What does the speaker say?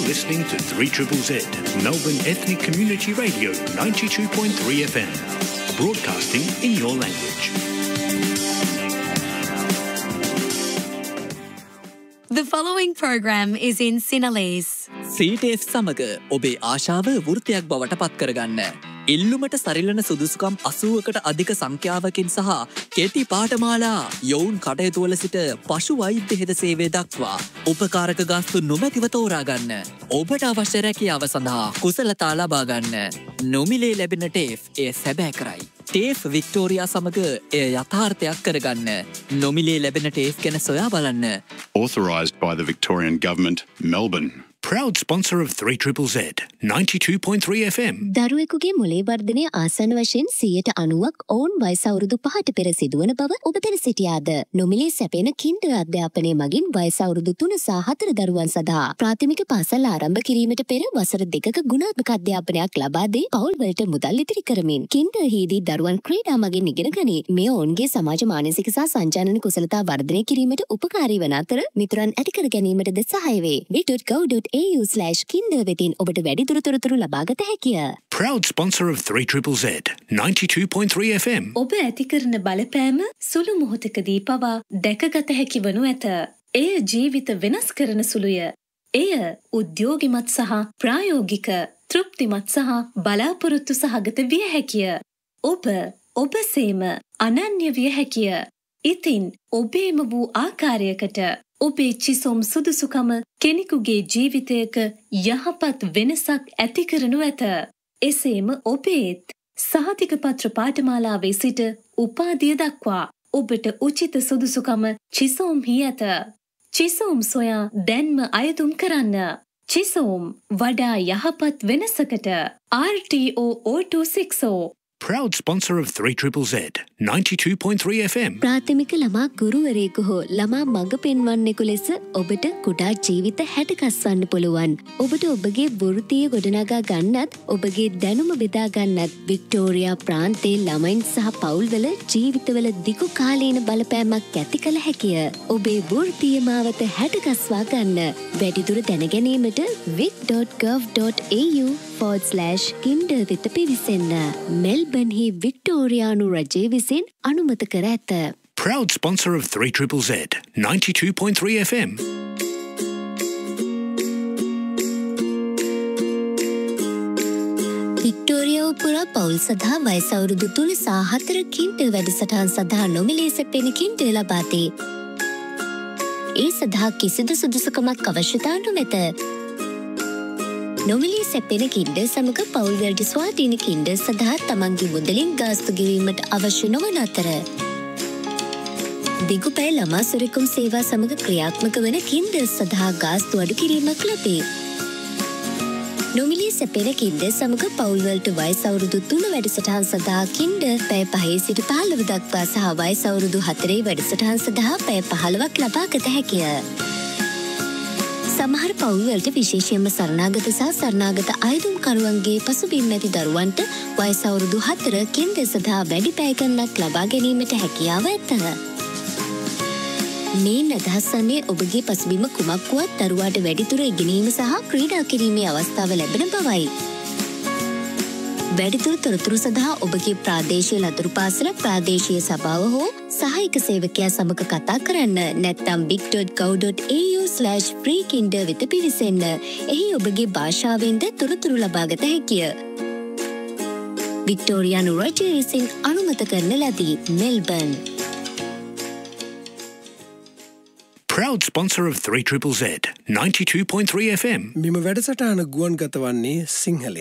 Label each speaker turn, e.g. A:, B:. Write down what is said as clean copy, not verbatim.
A: listening to 3ZZZ, Melbourne Ethnic Community Radio 92.3 FM, broadcasting in your language.
B: The following program is in Sinhalese.
C: CTF සමග ඔබේ ආශාව වෘත්තයක් බවට පත් කරගන්න. ඉල්ලුමට සරිලන සුදුසුකම් 80කට අධික සංඛ්‍යාවකින් සහ කෙටි පාඨමාලා යොවුන් කටයුතුවල සිට පශු වෛද්‍ය හෙද සේවය දක්වා උපකාරක ගාස්තු නොමැතිව තෝරා ගන්න. ඔබට අවශ්‍ය රැකියාව සඳහා කුසලතා ලබා ගන්න. නොමිලේ ලැබෙන ටේෆ් එය සැබෑ කරයි. ටේෆ් වික්ටෝරියා සමග එය යථාර්ථයක් කරගන්න. නොමිලේ ලැබෙන ටේෆ් ගැන සොයා බලන්න.
D: Authorised by the Victorian Government, Melbourne.
A: Proud sponsor of 3ZZZ, 92.3 FM.
E: දරුවෙකුගේ මොලේ වර්ධනය ආසන්න වශයෙන් 90%ක් ඔවුන් වයස අවුරුදු 5ට පෙර සිදුවන බව ඔබ දැන සිටියාද? නොමිලේ සැපෙන කින්ඩර් අධ්‍යාපනය මගින් වයස අවුරුදු 3 සහ 4 දරුවන් සඳහා ප්‍රාථමික පාසල් ආරම්භ කිරීමට පෙර වසර 2ක ගුණාත්මක අධ්‍යාපනයක් ලබා දී පවුල් වලට මුදල් ඉතිරි කරමින් කින්ඩර් හිදී දරුවන් ක්‍රීඩා මගින් ඉගෙන ගනී. මේ ඔවුන්ගේ සමාජ මානසික සහ සංජානන කුසලතා වර්ධනය කිරීමට උපකාරී වන අතර මිතුරන් ඇති කර ගැනීමටද සහාය වේ. bit.go.au/kinder වෙතින් ඔබට වැඩිදුර තොරතුරු ලබාගත හැකිය.
A: Proud sponsor of 3ZZZ, 92.3 FM.
F: ඔබ ඇති කරන බලපෑම සුළු මොහොතකදී පවා දැකගත හැකි වනු ඇත. එය ජීවිත වෙනස් කරන සුළුය. එය උද්‍යෝගිමත් සහ ප්‍රායෝගික, තෘප්තිමත් සහ බලාපොරොත්තු සහගත විය හැකිය. ඔබ සේම අනන්‍ය විය හැකිය. ඉතින් ඔබේම වූ ආකාරයකට ඔබේ චිසොම් සුදුසුකම කෙනෙකුගේ ජීවිතයක යහපත් වෙනසක් ඇති කරනු ඇත. එසේම ඔබේත් සහතික පත්‍ර පාඨමාලාවේ සිට උපාධිය දක්වා ඔබට උචිත සුදුසුකම චිසොම්හි ඇත. චිසොම් සොයා දැන්ම අයදුම් කරන්න. චිසොම් වඩා යහපත් වෙනසකට. RTO 0260.
A: Proud sponsor of 3ZZZ, 92.3 FM.
E: ප්‍රාථමික ළමා ගුරුවරයෙකු හෝ ළමා මඟ පෙන්වන්නෙකු ලෙස ඔබට කුඩා ජීවිත හැටකස්වන්න පුළුවන්. ඔබට ඔබගේ වෘත්තීය ගොඩනගා ගන්නත් ඔබගේ දැනුම බෙදා ගන්නත් වික්ටෝරියා ප්‍රාන්තයේ ළමයින් සහ පවුල්වල ජීවිතවල දිගු කාලීන බලපෑමක් ඇති කළ හැකිය. ඔබේ වෘත්තීය මාවත හැටකස්වා ගන්න. වැඩිදුර දැනගැනීමට vic.gov.au/kinder වෙත පිවිසෙන්න. මෙල්බන්හි වික්ටෝරියානු රජය විසින් අනුමත කර ඇත.
A: Proud sponsor of 3ZZZ, 92.3 FM.
E: වික්ටෝරියාව පුරා පවුල් සඳහා වයස අවුරුදු 3 සහ 4 කින්ඩර් වැඩසටහන් සඳහා නොමිලේ සැපෙන කින්ඩර් ලබා දේ. ඒ සඳහා කිසිදු සුදුසුකමක් අවශ්‍යතා නොමැත. නොමිලේ සැපෙන කින්ඩර් සමග පවුල් වලට ස්වාධීන කින්ඩර් සඳහා තමන්ගේ මුදලින් ගාස්තු ගෙවීමට අවශ්‍ය නොවන අතර දිගුපැය ළමා සුරැකුම් සේවා සමග ක්‍රියාත්මක වන කින්ඩර් සඳහා ගාස්තු අඩු කිරීමක් ලැබේ. නොමිලේ සැපෙන කින්ඩර් සමග පවුල් වලට වයස අවුරුදු 3 වැඩසටහන් සඳහා කින්ඩර් පැය 5 සිට 15 දක්වා සහ වයස අවුරුදු 4 වැඩසටහන් සඳහා පැය 15ක් ලබා ගත හැකිය. සමහර පවුල් වලට විශේෂයෙන්ම සරණාගත සහ සරණාගත අයදුම්කරුවන්ගේ පසුබිම් ඇති දරුවන්ට වයස අවුරුදු 4 කින්ඩර් සඳහා වැඩි පැය ගණනක් ලබා ගැනීමට හැකියාව ඇත. මේ අදහස් වන්නේ ඔබගේ පසුබිම කුමක් වුවත් දරුවාට වැඩිදුර ඉගෙනීම සහ ක්‍රීඩා කිරීමේ අවස්ථාව ලැබෙන බවයි. වැඩිදුර තොරතුරු සඳහා ඔබගේ ප්‍රාදේශීය ලදරු පාසල, ප්‍රාදේශීය සභාව හෝ සහායක සේවකයා සමග කතා කරන්න. නැත්නම් vic.go.au/freekinder වෙත පිවිසෙන්න. එහි ඔබගේ භාෂාවෙන්ද තොරතුරු ලබාගත හැකිය. වික්ටෝරියානු රජය විසින් අනුමත කරන ලදී. Melbourne.
A: Proud sponsor of 3ZZZ, 92.3 FM.
G: මෙම වැඩසටහන ගුවන් ගත වන්නේ සිංහලෙන්.